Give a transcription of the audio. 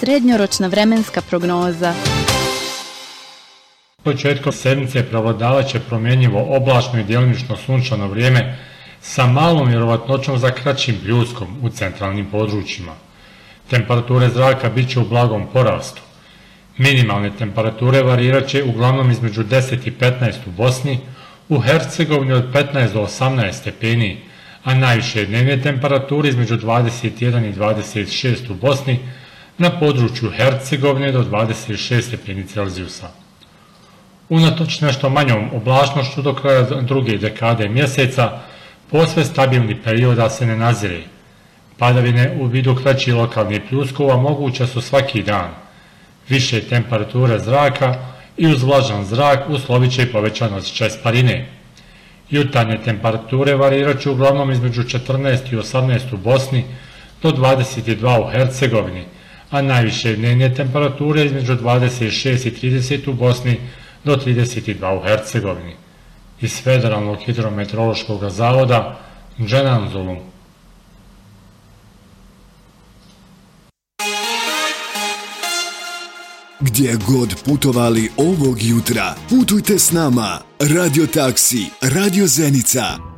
Srednjoročna vremenska prognoza. Početkom sedmice prevladavat će promjenjivo oblačno i djelomično sunčano vrijeme sa malom vjerovatnoćom za kraćim bljuskom u centralnim područjima. Temperature zraka bit će u blagom porastu. Minimalne temperature varirat će uglavnom između 10 i 15 u Bosni, u Hercegovini od 15 do 18 stepeni, a najviše dnevne temperature između 21 i 26 u Bosni, na području Hercegovine do 26 stepeni Celzijusa. Unatoč nešto manjom oblačnošću do kraja druge dekade mjeseca, posve stabilni perioda se ne nazire. Padavine u vidu kraćih lokalnih pljuskova moguće su svaki dan. Više temperature zraka i uz vlažan zrak uslovit će i povećan osjećaj sparine. Jutarnje temperature varirat će uglavnom između 14 i 18 u Bosni do 22 u Hercegovini, a najviše dnevne temperature između 26 i 30 u Bosni do 32 u Hercegovini. Iz Federalnog hidrometeorološkog zavoda, Dženan Zulum. Gdje god putovali ovog jutra, putujte s nama. Radio Taksi, Radio Zenica.